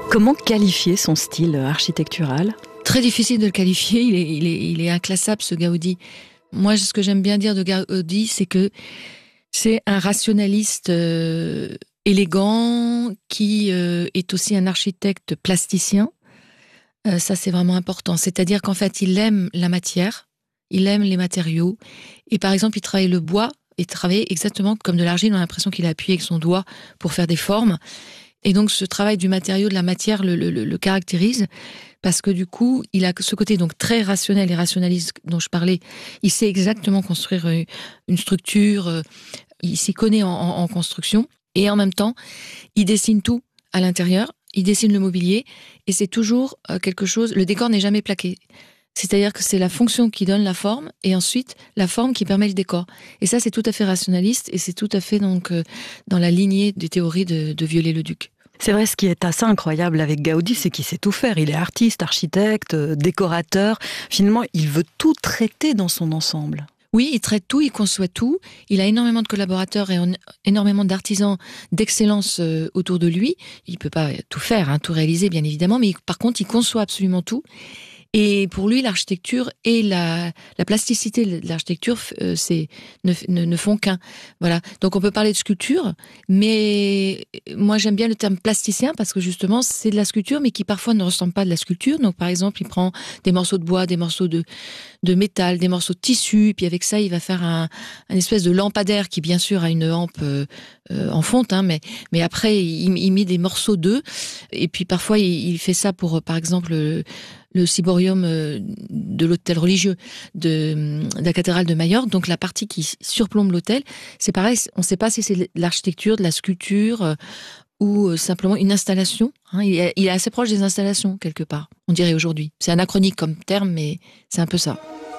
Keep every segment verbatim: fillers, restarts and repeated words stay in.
Comment qualifier son style architectural ? Très difficile de le qualifier, il est, il est, il est inclassable ce Gaudi. Moi, ce que j'aime bien dire de Gaudi, c'est que c'est un rationaliste euh, élégant qui euh, est aussi un architecte plasticien. Euh, ça, c'est vraiment important. C'est-à-dire qu'en fait, il aime la matière, il aime les matériaux. Et par exemple, il travaille le bois, et travaille exactement comme de l'argile. On a l'impression qu'il a appuyé avec son doigt pour faire des formes. Et donc, ce travail du matériau, de la matière, le, le, le caractérise, parce que du coup, il a ce côté donc très rationnel et rationaliste dont je parlais. Il sait exactement construire une structure, il s'y connaît en, en, en construction, et en même temps, il dessine tout à l'intérieur, il dessine le mobilier, et c'est toujours quelque chose. Le décor n'est jamais plaqué. C'est-à-dire que c'est la fonction qui donne la forme, et ensuite la forme qui permet le décor. Et ça, c'est tout à fait rationaliste, et c'est tout à fait donc dans la lignée des théories de, de Viollet-le-Duc. C'est vrai, ce qui est assez incroyable avec Gaudi, c'est qu'il sait tout faire. Il est artiste, architecte, décorateur. Finalement, il veut tout traiter dans son ensemble. Oui, il traite tout, il conçoit tout. Il a énormément de collaborateurs et énormément d'artisans d'excellence autour de lui. Il ne peut pas tout faire, hein, tout réaliser, bien évidemment, mais par contre, il conçoit absolument tout. Et pour lui, l'architecture et la, la plasticité de l'architecture euh, c'est, ne, ne, ne font qu'un. Voilà. Donc on peut parler de sculpture, mais moi j'aime bien le terme plasticien parce que justement c'est de la sculpture, mais qui parfois ne ressemble pas à de la sculpture. Donc par exemple, il prend des morceaux de bois, des morceaux de, de métal, des morceaux de tissu, puis avec ça il va faire un, un espèce de lampadaire qui bien sûr a une hampe euh, euh, en fonte, hein, mais, mais après il, il met des morceaux d'œufs, et puis parfois il, il fait ça pour par exemple le, le ciborium de l'hôtel religieux de, de la cathédrale de Majorque, donc la partie qui surplombe l'hôtel, c'est pareil, on ne sait pas si c'est de l'architecture, de la sculpture euh, ou euh, simplement une installation. Hein, il, est, il est assez proche des installations, quelque part, on dirait aujourd'hui. C'est anachronique comme terme, mais c'est un peu ça.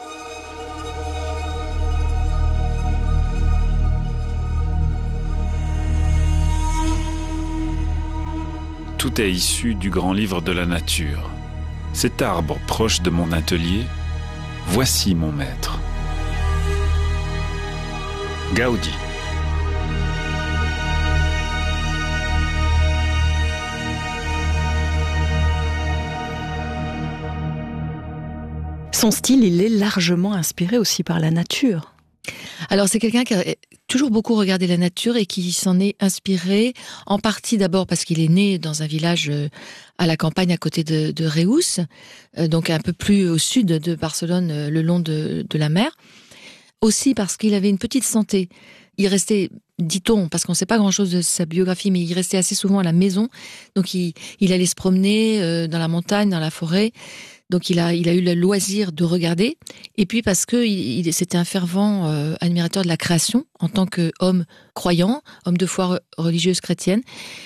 Tout est issu du grand livre de la nature. Cet arbre proche de mon atelier, voici mon maître. Gaudi. Son style, il est largement inspiré aussi par la nature. Alors c'est quelqu'un qui a toujours beaucoup regardé la nature et qui s'en est inspiré, en partie d'abord parce qu'il est né dans un village à la campagne à côté de, de Reus, donc un peu plus au sud de Barcelone, le long de, de la mer. Aussi parce qu'il avait une petite santé. Il restait, dit-on, parce qu'on ne sait pas grand-chose de sa biographie, mais il restait assez souvent à la maison. Donc il, il allait se promener dans la montagne, dans la forêt. Donc il a, il a eu le loisir de regarder. Et puis parce que il, c'était un fervent euh, admirateur de la création en tant qu'homme croyant, homme de foi religieuse chrétienne.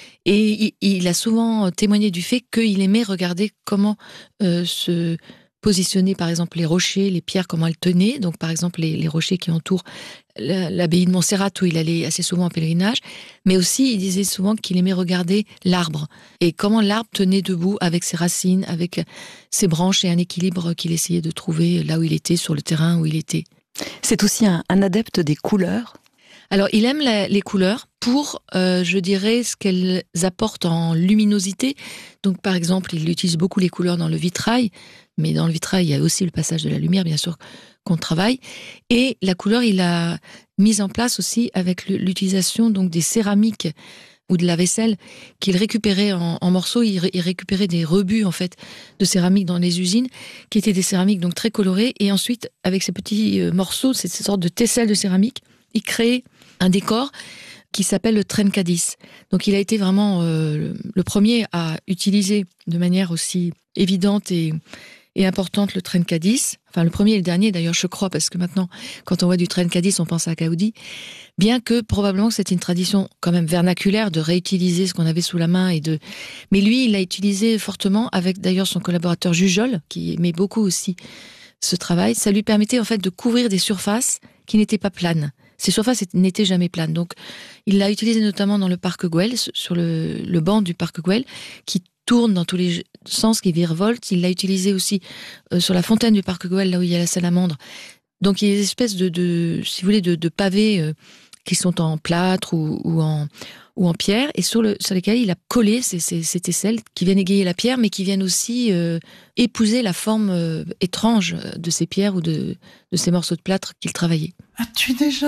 Et il, il a souvent témoigné du fait qu'il aimait regarder comment euh, se positionner, par exemple, les rochers, les pierres, comment elles tenaient. Donc, par exemple, les, les rochers qui entourent l'abbaye de Montserrat, où il allait assez souvent en pèlerinage. Mais aussi, il disait souvent qu'il aimait regarder l'arbre. Et comment l'arbre tenait debout avec ses racines, avec ses branches et un équilibre qu'il essayait de trouver là où il était, sur le terrain où il était. C'est aussi un, un adepte des couleurs. Alors, il aime la, les couleurs pour, euh, je dirais, ce qu'elles apportent en luminosité. Donc, par exemple, il utilise beaucoup les couleurs dans le vitrail, mais dans le vitrail, il y a aussi le passage de la lumière, bien sûr, qu'on travaille. Et la couleur, il a mis en place aussi avec l'utilisation donc des céramiques ou de la vaisselle qu'il récupérait en, en morceaux. Il, ré, il récupérait des rebuts, en fait, de céramique dans les usines, qui étaient des céramiques donc très colorées. Et ensuite, avec ces petits euh, morceaux, ces, ces sortes de tesselles de céramique, il crée un décor qui s'appelle le trencadís. Donc il a été vraiment euh, le premier à utiliser de manière aussi évidente et, et importante le trencadís. Enfin le premier et le dernier d'ailleurs, je crois, parce que maintenant quand on voit du trencadís on pense à Gaudi, bien que probablement c'est une tradition quand même vernaculaire de réutiliser ce qu'on avait sous la main. Et de... Mais lui il l'a utilisé fortement avec d'ailleurs son collaborateur Jujol, qui aimait beaucoup aussi ce travail. Ça lui permettait en fait de couvrir des surfaces qui n'étaient pas planes. Ces surfaces n'étaient jamais planes. Donc, il l'a utilisé notamment dans le parc Güell, sur le, le banc du parc Güell, qui tourne dans tous les sens, qui virevolte. Il l'a utilisé aussi euh, sur la fontaine du parc Güell, là où il y a la salamandre. Donc, il y a des espèces de, de si vous voulez, de, de pavés euh, qui sont en plâtre ou, ou en ou en pierre, et sur, le, sur lesquels il a collé ces, ces, ces tesselles qui viennent égayer la pierre, mais qui viennent aussi euh, épouser la forme euh, étrange de ces pierres ou de, de ces morceaux de plâtre qu'il travaillait. As-tu déjà